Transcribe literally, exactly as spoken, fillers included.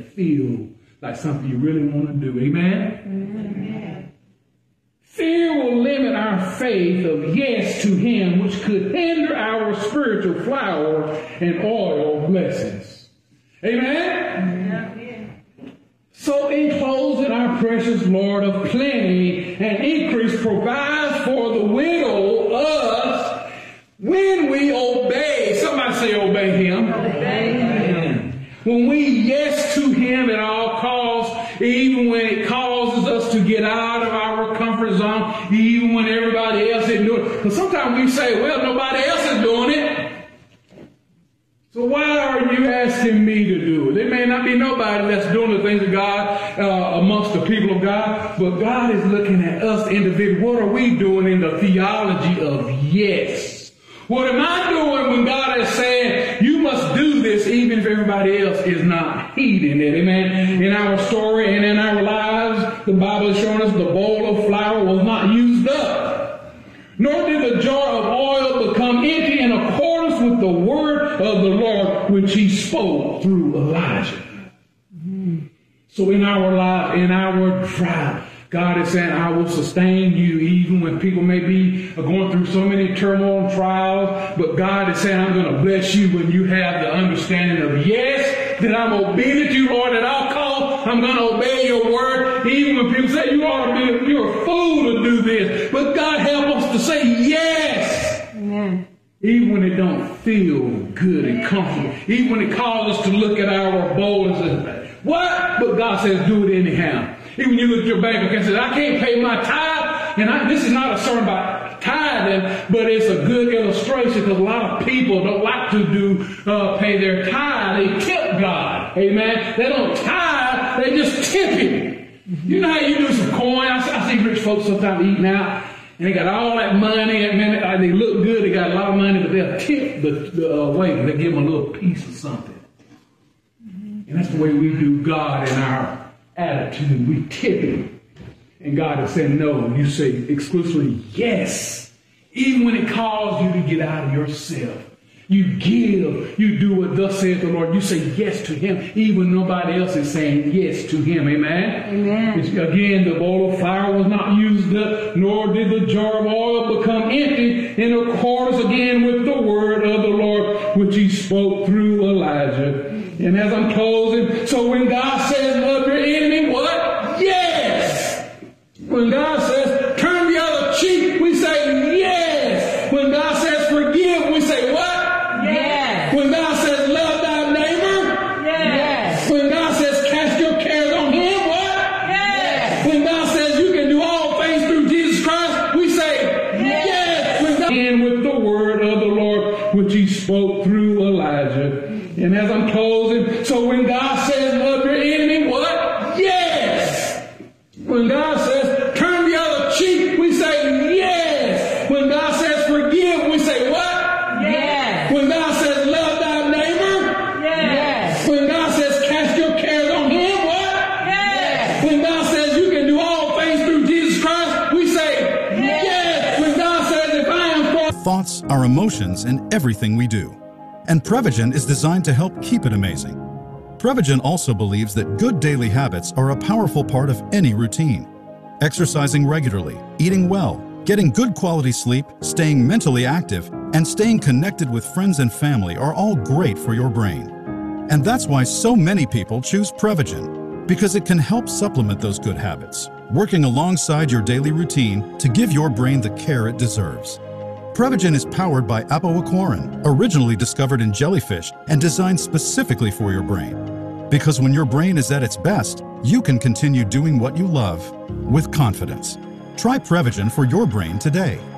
feel like something you really want to do. Amen? Amen. Fear will limit our faith of yes to him, which could hinder our spiritual flour and oil blessings. Amen? Amen. So in closing, our precious Lord of plenty and increase provides for the widow us when we obey. Somebody say obey him. Obey him. When we yes to him at all costs, even when it causes us to get out of our comfort zone, even when everybody else is doing it. Because sometimes we say, well, nobody else is doing it. So why are you asking me to do it? There may not be nobody that's doing the things of God uh, amongst the people of God, but God is looking at us individually. What are we doing in the theology of yes? What am I doing when God is saying, you must do this even if everybody else is not heeding it? Amen. In our story and in our lives, the Bible is showing us the bowl of flour was not used up, nor did the jar of oil become empty in accordance with the word of the Lord, which he spoke through Elijah. Mm-hmm. So in our life, in our trial, God is saying, I will sustain you even when people may be going through so many turmoil and trials. But God is saying, I'm going to bless you when you have the understanding of yes, that I'm obedient to you, Lord, at all costs. I'm going to obey your word. Even when people say, you ought to be, you're a fool to do this. But God help us to say yes. Amen. Even when it don't feel good and comfortable. Even when it calls us to look at our bowl and say, what? But God says, do it anyhow. Even when you look at your bank account and say, I can't pay my tithe. And I, this is not a sermon about tithing, but it's a good illustration because a lot of people don't like to do uh, pay their tithe. They tip God. Amen. They don't tithe. They just tip him. You know how you do some coin? I see, I see rich folks sometimes eating out. And they got all that money. And man, they look good. They got a lot of money, but they'll tip the, the uh, waiter. They give them a little piece of something. And that's the way we do God in our attitude. We tip him. And God is saying no. You say exclusively yes. Even when it calls you to get out of yourself. You give. You do what thus saith the Lord. You say yes to him. Even when nobody else is saying yes to him. Amen? Amen. It's, again, the bowl of flour was not used up, nor did the jar of oil become empty, in accordance again with the word of the Lord, which he spoke through Elijah. And as I'm closing, so when God says love your enemy, what? Yes! When God says turn the other cheek, we say yes! When God says forgive, we say what? Yes! When God says love thy neighbor? Yes! When God says cast your cares on him, what? Yes! When God says you can do all things through Jesus Christ, we say yes! Yes. When God in with the word of the Lord, which he spoke through Elijah. And as I'm closing, so when God says love your enemy, what? Yes! When God says turn the other cheek, we say yes! When God says forgive, we say what? Yes! When God says love thy neighbor? Yes! When God says cast your cares on him, what? Yes! When God says you can do all things through Jesus Christ, we say yes! Yes. When God says if I am for... Thoughts are emotions in everything we do. And Prevagen is designed to help keep it amazing. Prevagen also believes that good daily habits are a powerful part of any routine. Exercising regularly, eating well, getting good quality sleep, staying mentally active, and staying connected with friends and family are all great for your brain. And that's why so many people choose Prevagen, because it can help supplement those good habits, working alongside your daily routine to give your brain the care it deserves. Prevagen is powered by apoaquarin, originally discovered in jellyfish and designed specifically for your brain. Because when your brain is at its best, you can continue doing what you love with confidence. Try Prevagen for your brain today.